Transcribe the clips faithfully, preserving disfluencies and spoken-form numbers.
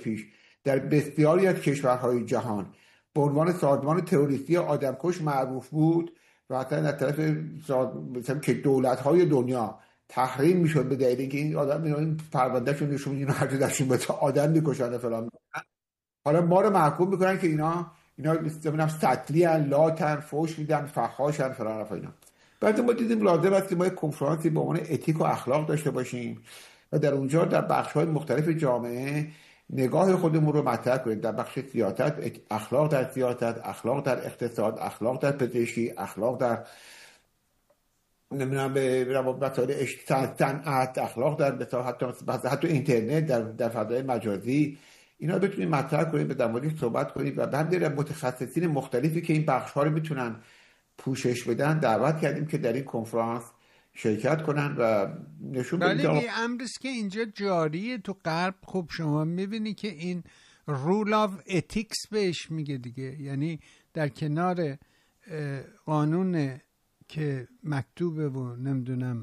پیش در بسیاری از کشورهای جهان به عنوان سازمان تروریستی آدمکش معروف بود و حتی از طرف مثلا که دولت‌های دنیا تحریم میشد به دلیل اینکه این آدم این پروندهشون نشون میدن هر جا داشتیم به آدم میکشن فلان، حالا ما رو محکوم میکنن که اینا اینا مثلا سطلی ان لاتن فوش میدن فحاشن فلان و اینا. بعد ما دیدیم لازم است که ما یک کنفرانسی به عنوان اتیک و اخلاق داشته باشیم و در اونجا در بخش‌های مختلف جامعه نگاه خودمون رو مطرح کنیم، در بخش سیاست، اخلاق در سیاست، اخلاق در اقتصاد، اخلاق در پزشکی، اخلاق در نمیدونم به مسائل صنعت، اخلاق در مثلا حتی حتی اینترنت، در در فضای مجازی، اینا بتونیم مطرح کنیم، در موردش صحبت کنیم و بعد در متخصصین مختلفی که این بخش‌ها رو میتونن پوشش بدن دعوت کردیم که در این کنفرانس شرکت کنن و نشون بدن. ولی این امریست که اینجا جاریه تو غرب. خب شما میبینی که این رول آف اتیکس بهش میگه دیگه، یعنی در کنار قانون که مکتوبه و نمیدونم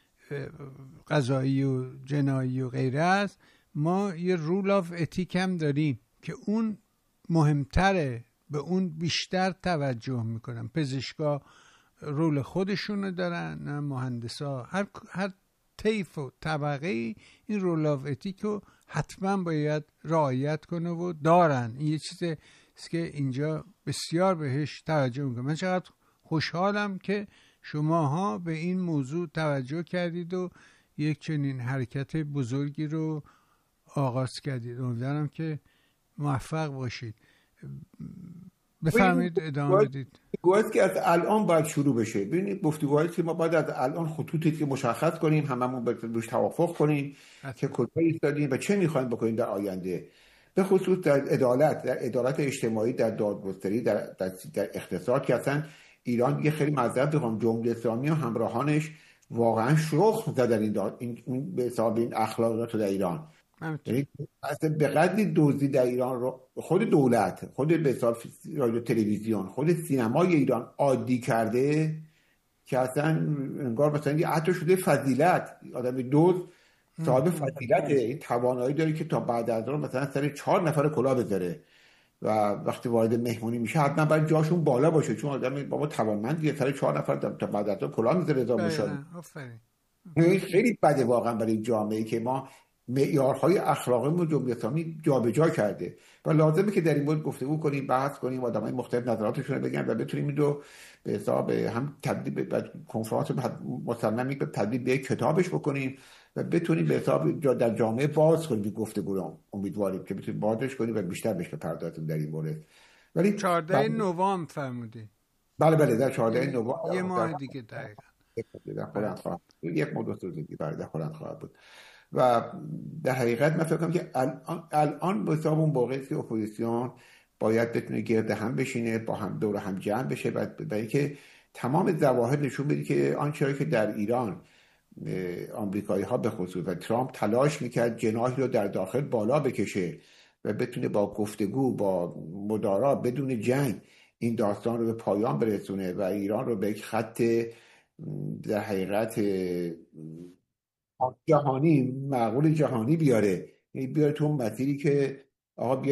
قضایی و جنایی و غیره است، ما یه رول آف اتیک هم داریم که اون مهمتره، به اون بیشتر توجه میکنن. پزشکا رول خودشونو دارن، مهندسا، هر هر طیف و طبقه این رول آف اتیک رو حتما باید رعایت کنه و دارن. این یه چیزی است که اینجا بسیار بهش توجه میکنن. من چقدر خوشحالم که شماها به این موضوع توجه کردید و یک چنین حرکت بزرگی رو آغاز کردید. امیدوارم که موفق باشید. بفرمایید ادامه بدید. گفتگوهایی که از الان باید شروع بشه. ببینید گفتگوهایی که ما باید از الان خطوطی که مشخص کنیم، هممون روش توافق کنیم که کجا ایستادیم و چه می‌خوایم بکنیم در آینده، به خصوص در عدالت، در عدالت اجتماعی، در دادگستری، در در, در اقتصاد که اصلا ایران دیگه خیلی معذرت بخوام جمهوری اسلامی و همراهانش واقعا شخم زدن این داد این به حساب این اخلاقیات در ایران. یعنی اصلا به قدری دزدی در ایران رو خود دولت، خود به حساب رادیو تلویزیون، خود سینمای ایران عادی کرده که اصلا انگار مثلا یه عطر شده فضیلت. آدم دزد صاحب فضیلته، این توانایی داره که تا بعد از اون مثلا سر چهار نفر کلاه بذاره و وقتی وارد مهمونی میشه حتما باید جاشون بالا باشه، چون آدم بابا توانمندیه، سر چهار نفر تا بعد از اون کلاه میذاره تا بشه. این خیلی بده واقعا برای جامعه‌ای که ما معیارهای اخلاقی و جمهوری اسلامی جابجا کرده و لازمه که در این مورد گفتگو کنیم، بحث کنیم، آدمای مختلف نظراتشون رو بگن و بتونیم این رو به حساب هم تبدیل به کنفرانس مصممی به تبدیل به کتابش بکنیم و بتونیم به حساب در جامعه باز کنیم گفتگو رو. امیدواریم که بتونیم بازش کنیم و بیشتر بهش بپردازیم در این مورد. ولی چهاردهم نوامبر فرمودی؟ بله بله در چهاردهم نوامبر، یه ماه دیگه دقیقاً در خورند خواهد یک ماه دو روزی بعد خورند خواهد بود. و در حقیقت من فکر کنم که الان الان به حساب اون موقعی که اپوزیسیون باید بتونه گرد هم بشینه، با هم دور هم جمع بشه و برای که تمام ظواهر نشون بده که آنچه که در ایران آمریکایی ها به خصوص و ترامپ تلاش میکرد جناحی رو در داخل بالا بکشه و بتونه با گفتگو، با مدارا، بدون جنگ این داستان رو به پایان برسونه و ایران رو به یک خط در حقیقت جهانی، معقول جهانی بیاره، بیاره تو مسیری که آقا